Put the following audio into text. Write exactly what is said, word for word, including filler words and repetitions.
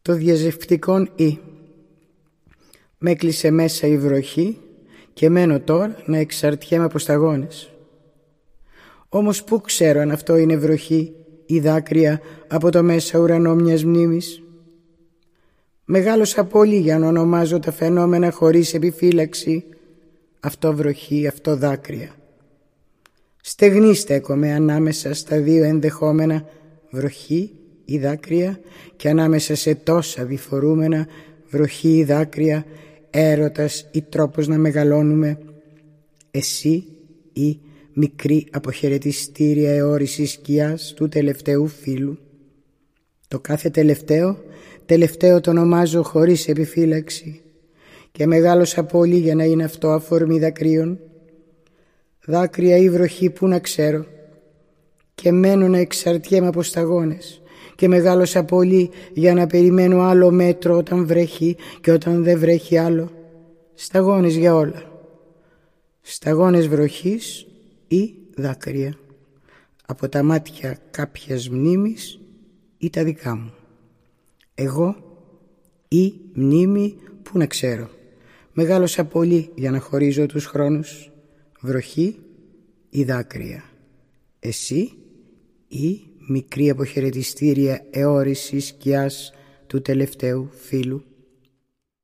Το διαζευκτικόν ή. Μ' έκλεισε μέσα η βροχή και μένω τώρα να εξαρτιέμαι από σταγόνες. Όμως πού ξέρω αν αυτό είναι βροχή ή δάκρυα από το μέσα ουρανό μιας μνήμης. Μεγάλωσα πολύ για να ονομάζω τα φαινόμενα χωρίς επιφύλαξη. Αυτό βροχή, αυτό δάκρυα. Στεγνή στέκομαι ανάμεσα στα δύο ενδεχόμενα, βροχή ή δάκρυα, και ανάμεσα σε τόσα διφορούμενα, βροχή ή δάκρυα, έρωτας ή τρόπος να μεγαλώνουμε, εσύ ή μικρή αποχαιρετιστήρια αιώρηση σκιάς του τελευταίου φύλου. Το κάθε τελευταίο, τελευταίο το ονομάζω χωρίς επιφύλαξη και μεγάλωσα πολύ για να είναι αυτό αφορμή δακρύων. Δάκρυα ή βροχή που να ξέρω, και μένω να εξαρτιέμαι από σταγόνες και μεγάλωσα πολύ για να περιμένω άλλο μέτρο όταν βρέχει και όταν δεν βρέχει άλλο. Σταγόνες για όλα. Σταγόνες βροχής ή δάκρυα από τα μάτια κάποιας μνήμης ή τα δικά μου. Εγώ ή μνήμη που να ξέρω. Μεγάλωσα πολύ για να χωρίζω τους χρόνους. Βροχή ή δάκρυα. Εσύ ή μικρή αποχαιρετιστήρια αιώρηση σκιάς του τελευταίου φύλου.